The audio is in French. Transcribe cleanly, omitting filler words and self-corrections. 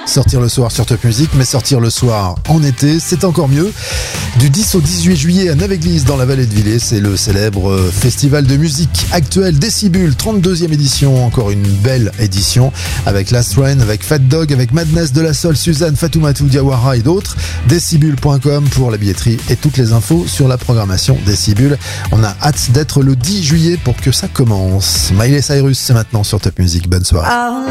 sortir le soir sur Top Music, mais sortir le soir en été, c'est encore mieux. Du 10 au 18 juillet à Neuve-Église dans la vallée de Villers, c'est le célèbre festival de musique actuelle Décibule, 32e édition, encore une belle édition avec Last Rain, avec Fat Dog, avec Madness, De La Soul, Suzanne, Fatoumata Diawara et d'autres. Décibule.com pour la billetterie et toutes les infos sur la programmation Décibule. On a hâte d'être le 10 juillet pour que ça commence. Miley Cyrus, c'est maintenant sur Top Music. Bonne soirée.